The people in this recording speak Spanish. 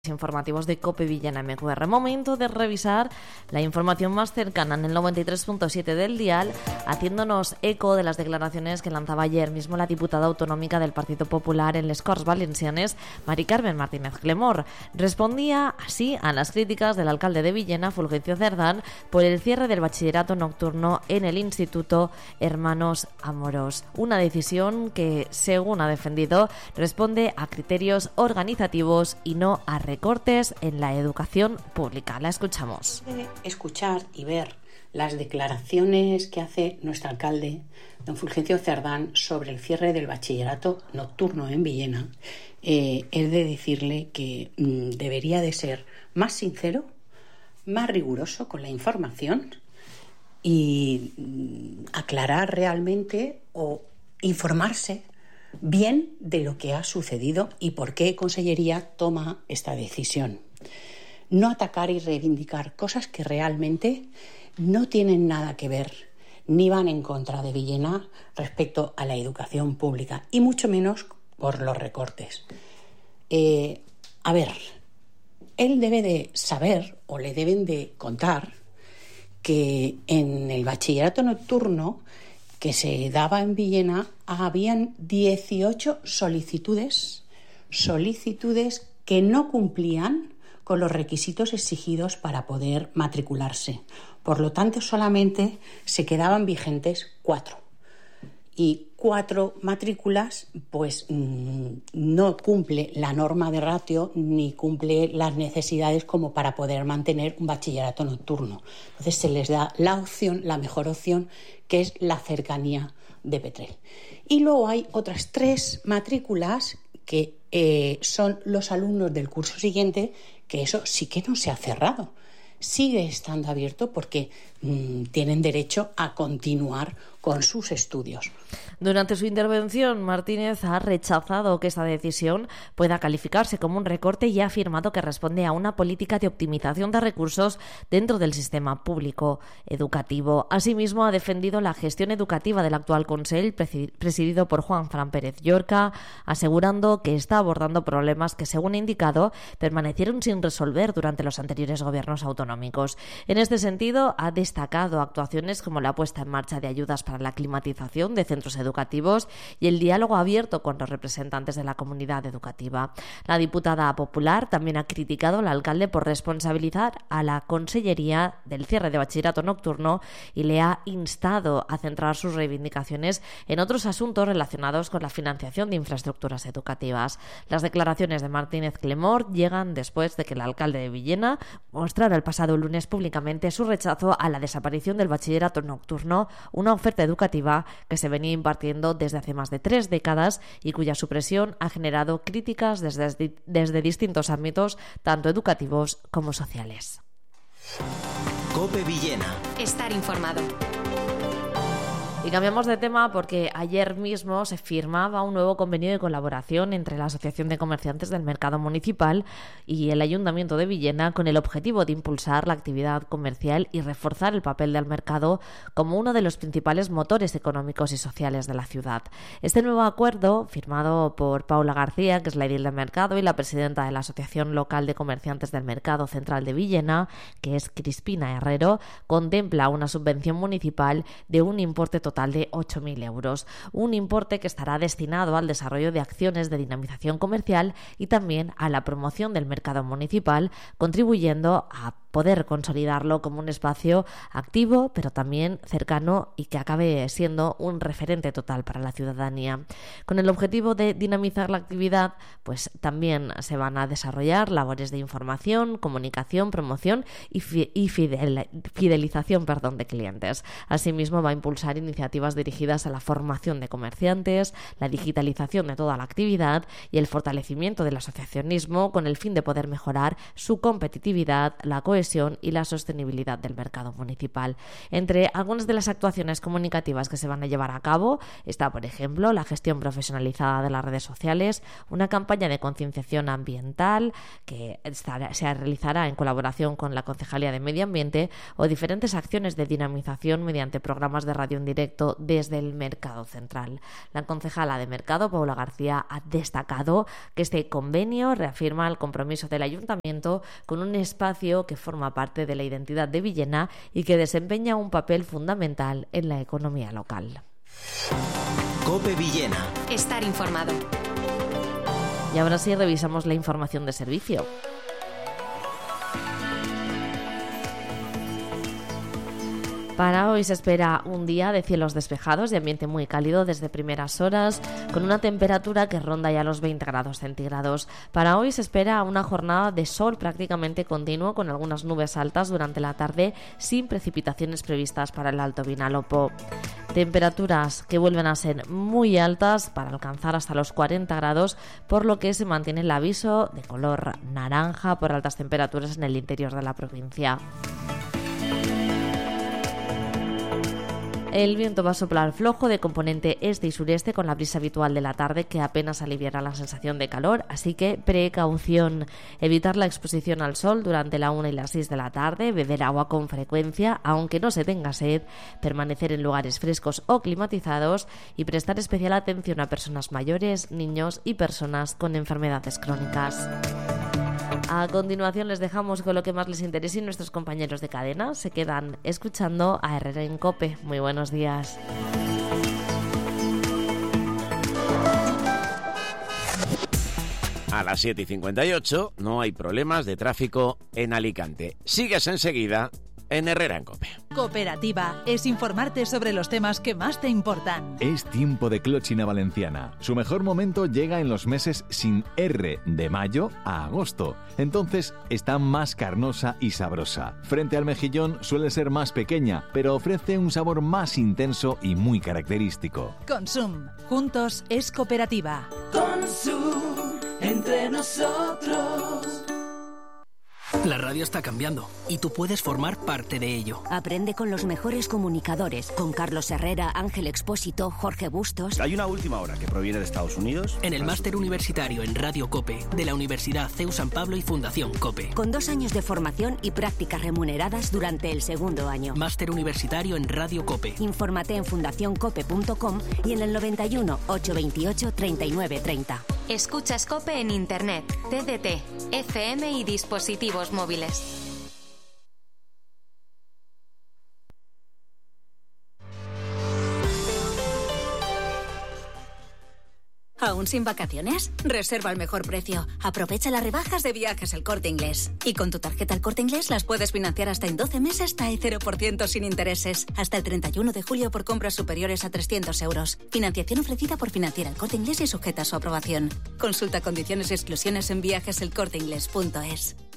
Informativos de COPE Villena MQR. Momento de revisar la información más cercana en el 93.7 del dial, haciéndonos eco de las declaraciones que lanzaba ayer mismo la diputada autonómica del Partido Popular en les Corts Valencianes, Mari Carmen Martínez Clemor. Respondía así a las críticas del alcalde de Villena, Fulgencio Cerdán, por el cierre del bachillerato nocturno en el Instituto Hermanos Amorós. Una decisión que, según ha defendido, responde a criterios organizativos y no a recortes en la educación pública. La escuchamos. Escuchar y ver las declaraciones que hace nuestro alcalde, don Fulgencio Cerdán, sobre el cierre del bachillerato nocturno en Villena, he de decirle que debería de ser más sincero, más riguroso con la información y aclarar realmente o informarse bien de lo que ha sucedido y por qué Consellería toma esta decisión. No atacar y reivindicar cosas que realmente no tienen nada que ver ni van en contra de Villena respecto a la educación pública y mucho menos por los recortes. Él debe de saber o le deben de contar que en el bachillerato nocturno que se daba en Villena habían 18 solicitudes que no cumplían con los requisitos exigidos para poder matricularse. Por lo tanto, solamente se quedaban vigentes 4. Y 4 matrículas pues no cumple la norma de ratio ni cumple las necesidades como para poder mantener un bachillerato nocturno. Entonces se les da la opción, la mejor opción, que es la cercanía de Petrel. Y luego hay otras 3 matrículas que son los alumnos del curso siguiente, que eso sí que no se ha cerrado. Sigue estando abierto porque tienen derecho a continuar con sus estudios. Durante su intervención, Martínez ha rechazado que esta decisión pueda calificarse como un recorte y ha afirmado que responde a una política de optimización de recursos dentro del sistema público educativo. Asimismo, ha defendido la gestión educativa del actual Consell, presidido por Juan Fran Pérez Llorca, asegurando que está abordando problemas que, según ha indicado, permanecieron sin resolver durante los anteriores gobiernos autonómicos. En este sentido, ha destacado actuaciones como la puesta en marcha de ayudas para la climatización de centros educativos y el diálogo abierto con los representantes de la comunidad educativa. La diputada popular también ha criticado al alcalde por responsabilizar a la Consellería del cierre de bachillerato nocturno y le ha instado a centrar sus reivindicaciones en otros asuntos relacionados con la financiación de infraestructuras educativas. Las declaraciones de Martínez Clemor llegan después de que el alcalde de Villena mostrara el pasado lunes públicamente su rechazo a la desaparición del bachillerato nocturno, una oferta educativa que se venía impartiendo desde hace más de 3 décadas y cuya supresión ha generado críticas desde distintos ámbitos, tanto educativos como sociales. COPE Villena. Estar informado. Y cambiamos de tema porque ayer mismo se firmaba un nuevo convenio de colaboración entre la Asociación de Comerciantes del Mercado Municipal y el Ayuntamiento de Villena con el objetivo de impulsar la actividad comercial y reforzar el papel del mercado como uno de los principales motores económicos y sociales de la ciudad. Este nuevo acuerdo, firmado por Paula García, que es la edil de mercado y la presidenta de la Asociación Local de Comerciantes del Mercado Central de Villena, que es Crispina Herrero, contempla una subvención municipal de un importe total de 8.000 euros, un importe que estará destinado al desarrollo de acciones de dinamización comercial y también a la promoción del mercado municipal, contribuyendo a poder consolidarlo como un espacio activo, pero también cercano y que acabe siendo un referente total para la ciudadanía. Con el objetivo de dinamizar la actividad, pues también se van a desarrollar labores de información, comunicación, promoción y fidelización de clientes. Asimismo, va a impulsar iniciativas dirigidas a la formación de comerciantes, la digitalización de toda la actividad y el fortalecimiento del asociacionismo con el fin de poder mejorar su competitividad, la cohesión cohesión y la sostenibilidad del mercado municipal. Entre algunas de las actuaciones comunicativas que se van a llevar a cabo está, por ejemplo, la gestión profesionalizada de las redes sociales, una campaña de concienciación ambiental que se realizará en colaboración con la Concejalía de Medio Ambiente o diferentes acciones de dinamización mediante programas de radio en directo desde el Mercado Central. La concejala de Mercado, Paula García, ha destacado que este convenio reafirma el compromiso del Ayuntamiento con un espacio que forma parte de la identidad de Villena y que desempeña un papel fundamental en la economía local. COPE Villena. Estar informado. Y ahora sí revisamos la información de servicio. Para hoy se espera un día de cielos despejados y ambiente muy cálido desde primeras horas, con una temperatura que ronda ya los 20 grados centígrados. Para hoy se espera una jornada de sol prácticamente continuo, con algunas nubes altas durante la tarde, sin precipitaciones previstas para el Alto Vinalopó. Temperaturas que vuelven a ser muy altas para alcanzar hasta los 40 grados, por lo que se mantiene el aviso de color naranja por altas temperaturas en el interior de la provincia. El viento va a soplar flojo de componente este y sureste con la brisa habitual de la tarde, que apenas aliviará la sensación de calor, así que precaución. Evitar la exposición al sol durante la 1 y las 6 de la tarde, beber agua con frecuencia aunque no se tenga sed, permanecer en lugares frescos o climatizados y prestar especial atención a personas mayores, niños y personas con enfermedades crónicas. A continuación les dejamos con lo que más les interese y nuestros compañeros de cadena se quedan escuchando a Herrera en COPE. Muy buenos días. A las 7:58 no hay problemas de tráfico en Alicante. Sigues enseguida en Herrera en COPE. Cooperativa es informarte sobre los temas que más te importan. Es tiempo de clochina valenciana. Su mejor momento llega en los meses sin R, de mayo a agosto. Entonces está más carnosa y sabrosa. Frente al mejillón suele ser más pequeña, pero ofrece un sabor más intenso y muy característico. Consum. Juntos es cooperativa. Consum. Entre nosotros. La radio está cambiando y tú puedes formar parte de ello. Aprende con los mejores comunicadores, con Carlos Herrera, Ángel Expósito, Jorge Bustos. Hay una última hora que proviene de Estados Unidos. En el máster universitario en Radio COPE de la Universidad CEU San Pablo y Fundación COPE. Con 2 años de formación y prácticas remuneradas durante el segundo año. Máster universitario en Radio COPE. Infórmate en fundacioncope.com y en el 91 828 3930. Escuchas COPE en Internet, TDT, FM y dispositivos móviles. ¿Aún sin vacaciones? Reserva al mejor precio. Aprovecha las rebajas de Viajes El Corte Inglés. Y con tu tarjeta El Corte Inglés las puedes financiar hasta en 12 meses hasta el 0% sin intereses. Hasta el 31 de julio por compras superiores a 300 euros. Financiación ofrecida por Financiera El Corte Inglés y sujeta a su aprobación. Consulta condiciones y exclusiones en viajeselcorteinglés.es.